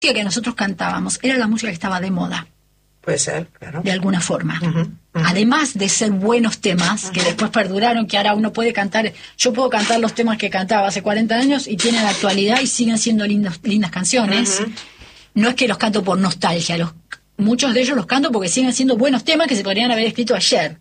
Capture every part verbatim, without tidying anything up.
que nosotros cantábamos era la música que estaba de moda. Puede ser, claro. De alguna forma. Uh-huh, uh-huh. Además de ser buenos temas, uh-huh. que después perduraron, que ahora uno puede cantar, yo puedo cantar los temas que cantaba hace cuarenta años y tienen la actualidad y siguen siendo lindos, lindas canciones. Uh-huh. No es que los canto por nostalgia, los, muchos de ellos los canto porque siguen siendo buenos temas que se podrían haber escrito ayer.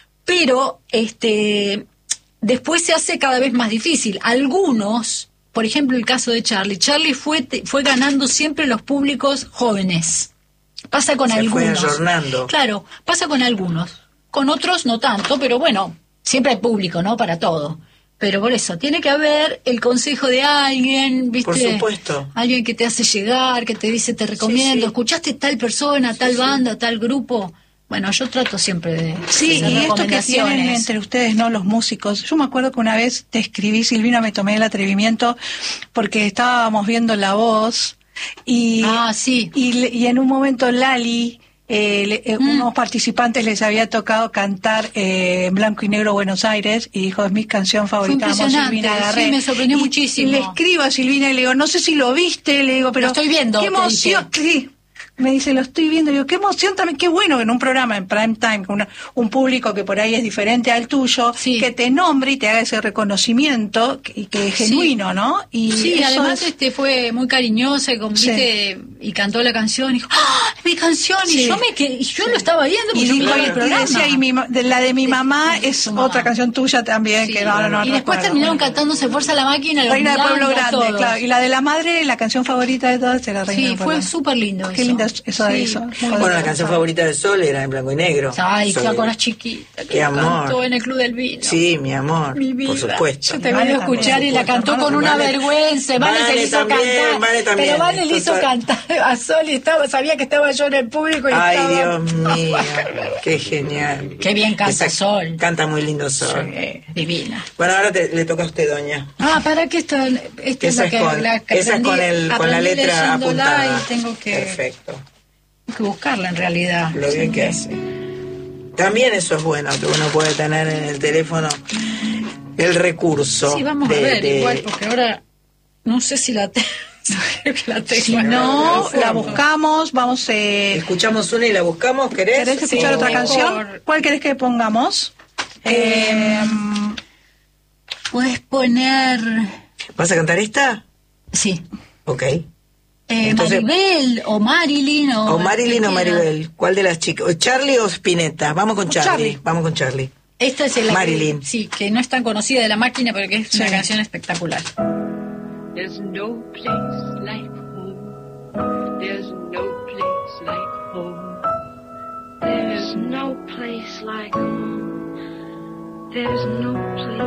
Pero este después se hace cada vez más difícil. Algunos, por ejemplo el caso de Charly, Charly fue, fue ganando siempre los públicos jóvenes. Pasa con se algunos. Fue ayornando. Claro, pasa con algunos. Con otros no tanto, pero bueno, siempre hay público, ¿no? Para todo. Pero por eso, tiene que haber el consejo de alguien, ¿viste? Por supuesto. Alguien que te hace llegar, que te dice, te recomiendo, sí, sí. ¿Escuchaste tal persona, tal sí, banda, sí. tal grupo? Bueno, yo trato siempre de... Sí, de y esto que tienen entre ustedes, ¿no? Los músicos. Yo me acuerdo que una vez te escribí, Silvina, me tomé el atrevimiento, porque estábamos viendo La Voz... Y, ah, sí. y, y en un momento Lali, eh, le, eh, mm. unos participantes les había tocado cantar eh, en blanco y negro Buenos Aires y dijo, es mi canción favorita. Fue impresionante, sí, me sorprendió y, muchísimo. Y le escribo a Silvina y le digo, no sé si lo viste, le digo, pero lo estoy viendo. Qué emoción, sí. Me dice, lo estoy viendo. Digo, qué emoción también, qué bueno que en un programa en prime time, con una, un público que por ahí es diferente al tuyo, sí. que te nombre y te haga ese reconocimiento y que, que es genuino, sí. ¿no? Y sí, además es... este fue muy cariñosa y, con, sí. ¿viste? Y cantó la canción y dijo, ¡ah! ¡Mi canción! Sí. Y yo me quedé, y yo sí. lo estaba viendo y, yo dijo, el programa. Y decía, y mi, de, la de mi sí, mamá sí, es mamá. Otra canción tuya también, sí, que no, no, no. Y después terminaron bueno. cantando Se Fuerza la Máquina, Reina del Pueblo Grande, claro. Y la de la madre, la canción favorita de todas era Reina sí, del Pueblo Grande. Sí, fue súper lindo Qué lindo eso de eso. Bueno, la canción favorita de Sol era en blanco y negro. Ay, Sol. qué con las chiquitas. Qué amor. Cantó en el Club del Vino. Sí, mi amor. Mi vida. Por supuesto. Yo te voy a escuchar y la cantó con una vale, vergüenza. Vale, vale se le hizo también, cantar. Vale también. Pero Vale le hizo cantar a Sol y estaba, sabía que estaba yo en el público y Ay, estaba... Dios mío. Qué genial. Qué bien canta Esa, Sol. Canta muy lindo Sol. Sí, divina. Bueno, ahora te, le toca a usted, doña. Ah, ¿para qué está? Esta es la que, con, la que esa aprendí, es con, el, con la letra apuntada. Y tengo que... Perfecto. que buscarla en realidad. Lo bien que hace. También eso es bueno, que uno puede tener en el teléfono el recurso. Sí, vamos de, a ver, de... igual, porque ahora no sé si la, te... la tengo. Si no, la buscamos, vamos... Eh... Escuchamos una y la buscamos, ¿querés? ¿Querés escuchar sí, otra mejor. canción? ¿Cuál querés que pongamos? Eh, eh, Puedes poner... ¿Vas a cantar esta? Sí. Ok. Eh, Entonces, Maribel o Marilyn o, o Marilyn o Maribel, ¿cuál de las chicas? ¿O Charly o Spinetta? Vamos con Charly. Charly. Vamos con Charly. Esta es la Marilyn. Que, sí, que no es tan conocida de La Máquina, pero que es sí. una canción espectacular. There's no place like home. There's no place like home. There's no place like home. There's no place